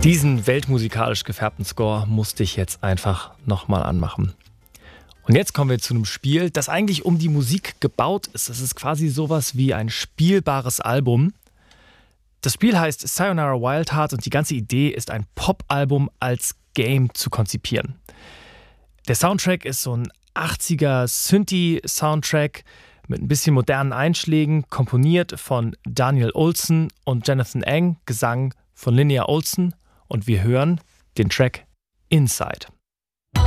Diesen weltmusikalisch gefärbten Score musste ich jetzt einfach nochmal anmachen. Und jetzt kommen wir zu einem Spiel, das eigentlich um die Musik gebaut ist. Es ist quasi sowas wie ein spielbares Album. Das Spiel heißt Sayonara Wild Heart und die ganze Idee ist, ein Pop-Album als Game zu konzipieren. Der Soundtrack ist so ein 80er Synthie-Soundtrack mit ein bisschen modernen Einschlägen, komponiert von Daniel Olson und Jonathan Eng, Gesang von Linnea Olson, und wir hören den Track Inside.